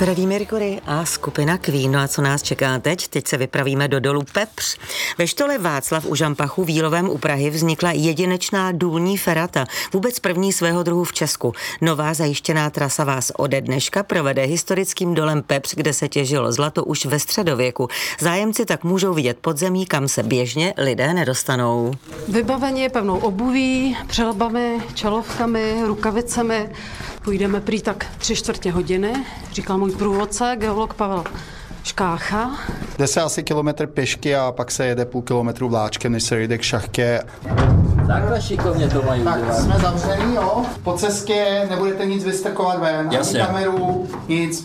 Freddie Mercury a skupina Queen. No a co nás čeká teď? Teď se vypravíme do dolu Pepř. Ve štole Václav u Žampachu v Jílovém u Prahy vznikla jedinečná důlní ferata. Vůbec první svého druhu v Česku. Nová zajištěná trasa vás ode dneška provede historickým dolem Pepř, kde se těžilo zlato už ve středověku. Zájemci tak můžou vidět podzemí, kam se běžně lidé nedostanou. Vybavení pevnou obuví, přelbami, čelovkami, rukavicemi. Půjdeme prý tak 3/4 hodiny, říkal můj průvodce, geolog Pavel Škácha. Jde se asi kilometr pěšky a pak se jede půl kilometru vláčkem, než se jde k šachtě. Takhle šikovně to mají Tak udělat. jsme zavřený, jo. Po cestě nebudete nic vystrkovat ven, ani kameru, nic.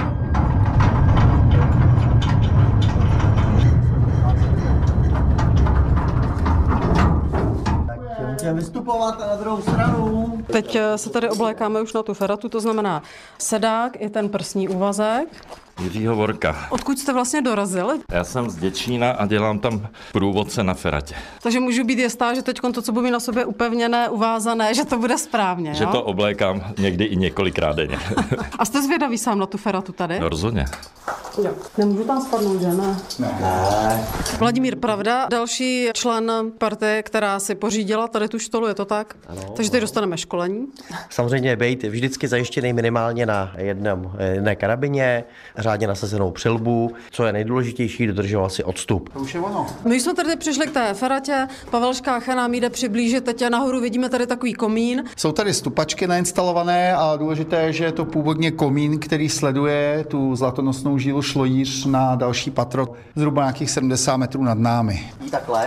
Můžeme vystupovat na druhou stranu. Teď se tady oblékáme už na tu feratu, to znamená sedák i ten prsní úvazek. Jiřího Vorka. Odkud jste vlastně dorazili? Já jsem z Děčína a dělám tam průvodce na feratě. Takže můžu být jistá, že teď to, co budu mít na sobě upevněné, uvázané, že to bude správně, Že jo? to oblékám někdy i několikrát denně. A jste zvědavý sám na tu feratu tady? No, rozhodně. Jo. Nemůžu tam spadnout, že ne? Ne. Vladimír Pravda, další člen partie, která si pořídila tady tu štolu, je to tak? Ano. Takže teď dostaneme školení. Samozřejmě být vždycky zajištěný minimálně na jedné karabině, řádně nasazenou přilbu, co je nejdůležitější, dodržovat si odstup. To už je ono. My jsme tady přišli k té feratě, Pavel Škácha nám jde přiblížit, teď nahoru vidíme tady takový komín. Jsou tady stupačky nainstalované a důležité je, že je to původně komín, který sleduje tu zlatonosnou žílu Šlojíř na další patro, zhruba nějakých 70 metrů nad námi. Takhle.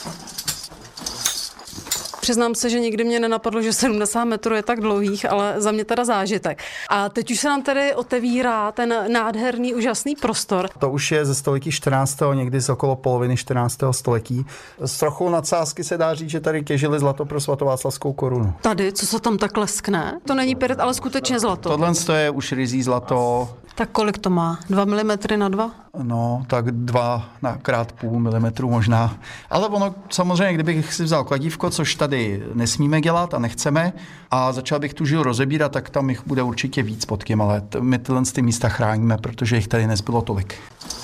Přiznám se, že nikdy mě nenapadlo, že 70 metrů je tak dlouhých, ale za mě teda zážitek. A teď už se nám tady otevírá ten nádherný, úžasný prostor. To už je ze století 14. někdy z okolo poloviny 14. století. S trochou nadsázky se dá říct, že tady těžili zlato pro svatováclavskou korunu. Tady, co se tam tak leskne? To není pyrit, ale skutečně zlato. Tohle je už ryzí zlato. Tak kolik to má? 2 mm na 2? No, tak 2x0,5 milimetru možná. Ale ono, samozřejmě, kdybych si vzal kladívko, což tady nesmíme dělat a nechceme, a začal bych tu žilu rozebírat, tak tam jich bude určitě víc pod tím, ale my tyhle ty místa chráníme, protože jich tady nezbylo tolik.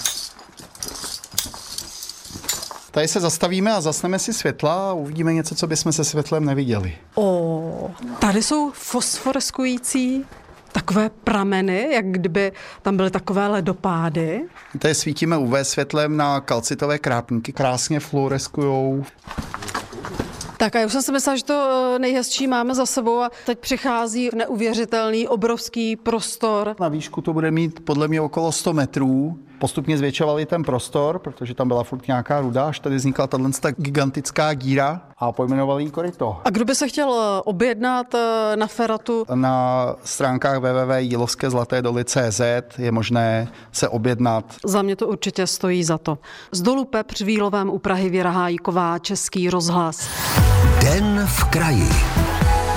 Tady se zastavíme a zasneme si světla a uvidíme něco, co bychom se světlem neviděli. Tady jsou fosforeskující takové prameny, jak kdyby tam byly takové ledopády. Tady svítíme UV světlem na kalcitové krápníky, krásně fluoreskujou. Tak a já už jsem si myslela, že to nejhezčí máme za sebou a teď přichází neuvěřitelný, obrovský prostor. Na výšku to bude mít podle mě okolo 100 metrů. Postupně zvětšovali ten prostor, protože tam byla furt nějaká ruda, až tady vznikla tato gigantická díra a pojmenovali ji koryto. A kdo by se chtěl objednat na feratu? Na stránkách www.jilovskezlatédoly.cz je možné se objednat. Za mě to určitě stojí za to. Z dolu Pepř v Jílovém u Prahy Věra Hájková, Český rozhlas. Den v kraji.